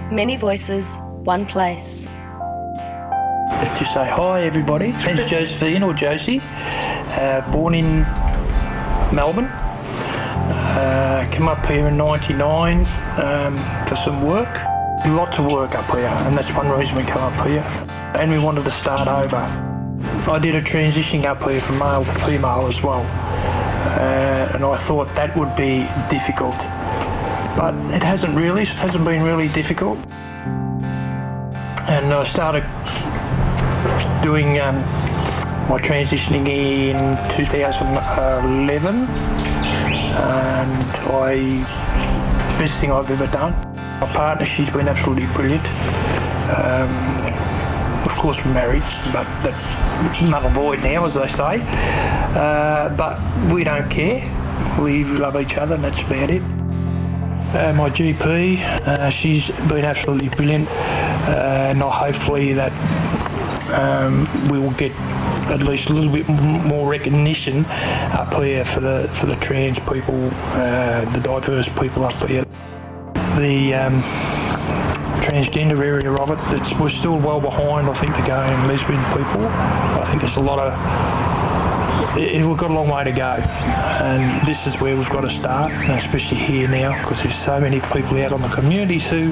Many voices, one place. Just say hi, everybody. It's Josephine or Josie, born in Melbourne. Came up here in '99 for some work. Lots of work up here, and that's one reason we come up here. And we wanted to start over. I did a transition up here from male to female as well, and I thought that would be difficult, but it hasn't been really difficult. And I started doing my transitioning in 2011, and best thing I've ever done. My partner, she's been absolutely brilliant. Of course we're married, but that's null and void now, as they say. But we don't care. We love each other, and that's about it. My GP, she's been absolutely brilliant, and hopefully that we will get at least a little bit more recognition up here for the trans people, the diverse people up here. The transgender area of it, we're still well behind, I think, the gay and lesbian people. I think there's we've got a long way to go, and this is where we've got to start, especially here now, because there's so many people out on the communities who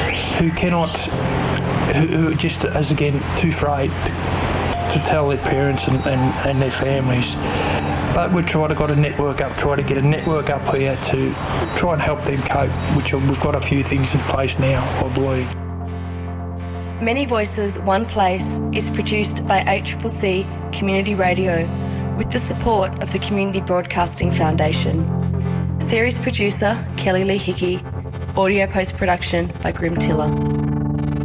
are just, as again, too afraid to tell their parents and their families. But we're trying to get a network up here to try and help them cope, which we've got a few things in place now, I believe. Many Voices, One Place is produced by ACCC Community Radio with the support of the Community Broadcasting Foundation. Series producer Kelly Lee Hickey. Audio post-production by Grim Tiller.